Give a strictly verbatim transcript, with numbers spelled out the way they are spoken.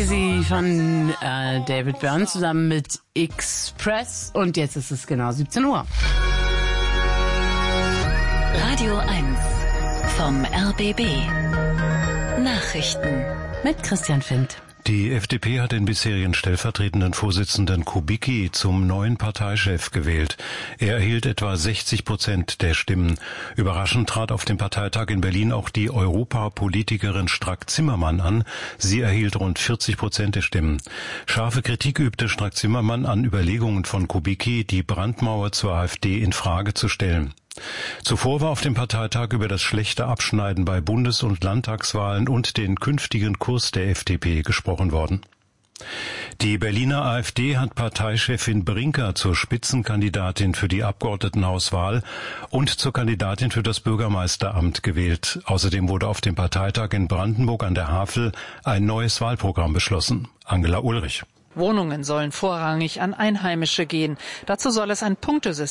Easy von äh, David Byrne zusammen mit Express. Und jetzt ist es genau siebzehn Uhr. Radio eins vom R B B. Nachrichten mit Christian Findt. Die F D P hat den bisherigen stellvertretenden Vorsitzenden Kubicki zum neuen Parteichef gewählt. Er erhielt etwa sechzig Prozent der Stimmen. Überraschend trat auf dem Parteitag in Berlin auch die Europapolitikerin Strack-Zimmermann an. Sie erhielt rund vierzig Prozent der Stimmen. Scharfe Kritik übte Strack-Zimmermann an Überlegungen von Kubicki, die Brandmauer zur AfD in Frage zu stellen. Zuvor war auf dem Parteitag über das schlechte Abschneiden bei Bundes- und Landtagswahlen und den künftigen Kurs der F D P gesprochen worden. Die Berliner AfD hat Parteichefin Brinker zur Spitzenkandidatin für die Abgeordnetenhauswahl und zur Kandidatin für das Bürgermeisteramt gewählt. Außerdem wurde auf dem Parteitag in Brandenburg an der Havel ein neues Wahlprogramm beschlossen. Angela Ulrich. Wohnungen sollen vorrangig an Einheimische gehen. Dazu soll es ein Punktesystem